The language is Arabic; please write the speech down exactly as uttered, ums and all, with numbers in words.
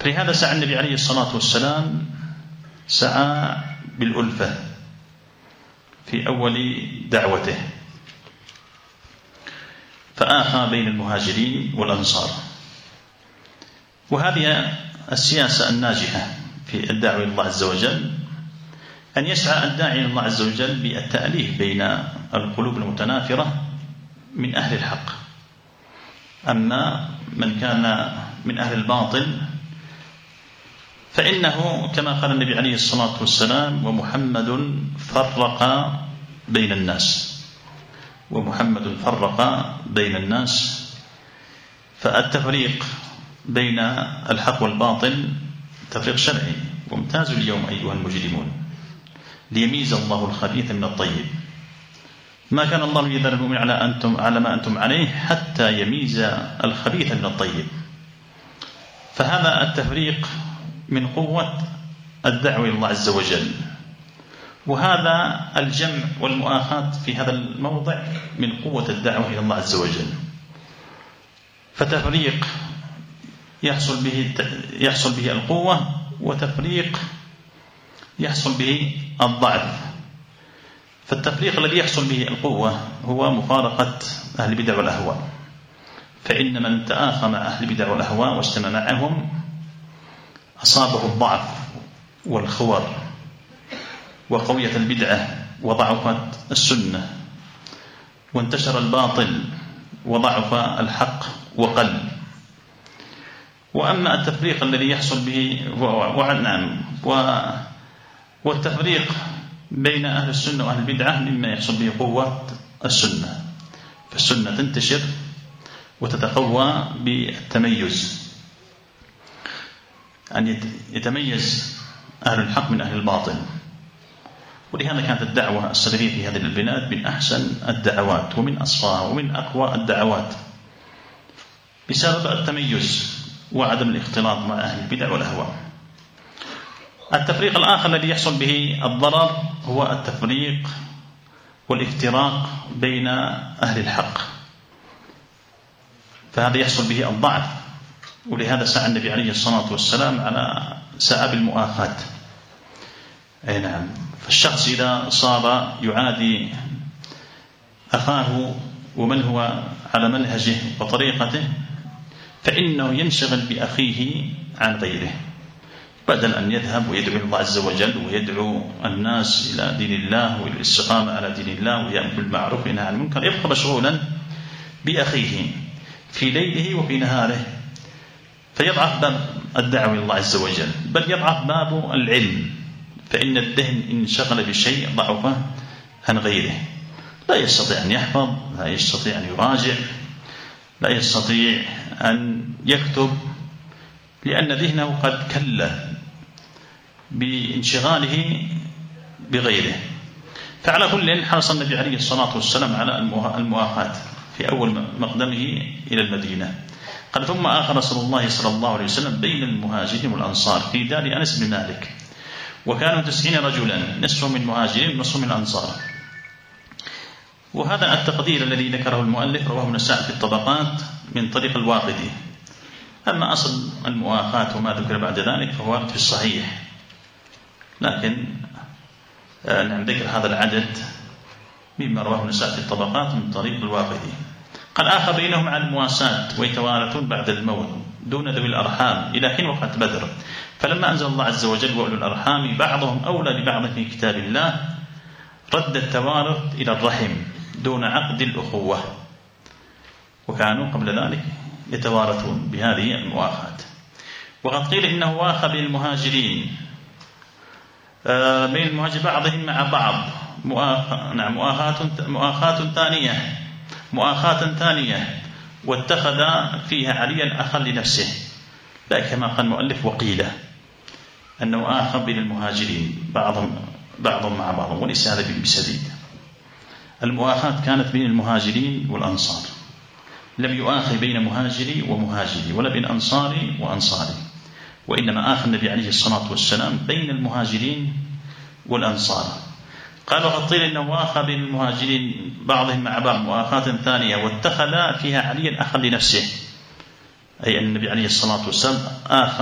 فلهذا سعى النبي عليه الصلاة والسلام سعى بالألفة في أول دعوته، فآخى بين المهاجرين والأنصار. وهذه السياسة الناجحة في الدعوة إلى الله عز وجل، أن يسعى الداعي إلى الله عز وجل بالتأليف بين القلوب المتنافرة من أهل الحق. أما من كان من أهل الباطل فإنه كما قال النبي عليه الصلاة والسلام: ومحمد فرق بين الناس ومحمد فرق بين الناس. فالتفريق بين الحق والباطل تفريق شرعي وامتاز اليوم أيها المجرمون، ليميز الله الخبيث من الطيب. ما كان الله ليذر المؤمن على أنتم على ما أنتم عليه حتى يميز الخبيث من الطيب. فهذا التفريق من قوة الدعوة إلى الله عز وجل، وهذا الجمع والمؤاخاة في هذا الموضع من قوة الدعوة إلى الله عز وجل. فتفريق يحصل به يحصل به القوة، وتفريق يحصل به الضعف. فالتفريق الذي يحصل به القوة هو مفارقة أهل البدع والأهواء، فإن من تآخى مع أهل البدع والأهواء واجتمع معهم أصابه الضعف والخور، وقوية البدعة وضعفت السنة، وانتشر الباطل وضعف الحق وقل. وأما التفريق الذي يحصل به نعم والتفريق بين أهل السنة وأهل البدعة مما يحصل به قوة السنة، فالسنة تنتشر وتتقوى بالتميز، أن يتميز أهل الحق من أهل الباطل. ولهذا كانت الدعوة السلفية في هذه البلاد من أحسن الدعوات ومن أصفاها ومن أقوى الدعوات، بسبب التميز وعدم الاختلاط مع أهل البدع والأهواء. التفريق الآخر الذي يحصل به الضرر هو التفريق والافتراق بين أهل الحق، فهذا يحصل به الضعف. ولهذا سعى النبي عليه الصلاة والسلام على سعى بالمؤاخاة. أي نعم. فالشخص إذا صار يعادي أخاه ومن هو على منهجه وطريقته، فإنه ينشغل بأخيه عن غيره، بدل أن يذهب ويدعو الله عز وجل ويدعو الناس إلى دين الله والاستقامة على دين الله ويأمر بالمعروف وينهى عن المنكر، يبقى مشغولا بأخيه في ليله وفي نهاره، فيضعف باب الدعوة إلى الله عز وجل، بل يضعف باب العلم، فإن الذهن إن انشغل بشيء ضعف عن غيره، لا يستطيع أن يحفظ، لا يستطيع أن يراجع، لا يستطيع أن يكتب، لأن ذهنه قد كل بانشغاله بغيره. فعلى كل حرص النبي عليه الصلاة والسلام على المؤاخاة في أول مقدمه إلى المدينة. قال: ثم آخى رسول الله صلى الله عليه وسلم بين المهاجرين والأنصار في دار أنس بن مالك، وكانوا تسعين رجلا، نصف من مهاجرين ونصف من الأنصار. وهذا التقدير الذي ذكره المؤلف رواه ابن سعد في الطبقات من طريق الواقدي. أما أصل المؤاخاة وما ذكر بعد ذلك فهو في الصحيح، لكن نعم ذكر هذا العدد مما رواه ابن سعد في الطبقات من طريق الواقدي. قال: آخى بينهم على المواساة ويتوارثون بعد الموت دون ذوي الأرحام إلى حين وقعت بدر، فلما أنزل الله عز وجل: وأولو الأرحام بعضهم أولى ببعض في كتاب الله، رد التوارث إلى الرحم دون عقد الأخوة، وكانوا قبل ذلك يتوارثون بهذه المؤاخاة. وقد قيل إنه واخى بين المهاجرين بين المهاجر بعضهم مع بعض مؤاخاة نعم مؤاخاة مؤاخاة ثانية مؤاخاة ثانية واتخذ فيها عليا أخا لنفسه، لا كما قال المؤلف: وقيل أنه آخى بين المهاجرين بعضهم بعضهم مع بعض، وليس هذا بسديد. المؤاخاة كانت بين المهاجرين والأنصار، لم يؤاخي بين مهاجري ومهاجري ولا بين أنصاري وأنصاري، وإنما آخى النبي عليه الصلاة والسلام بين المهاجرين والأنصار. قال: وقد قيل إنه آخى بين المهاجرين بعضهم مع بعض مؤاخاة ثانية واتخذ فيها عليا أخا لنفسه، أي أن النبي عليه الصلاة والسلام آخى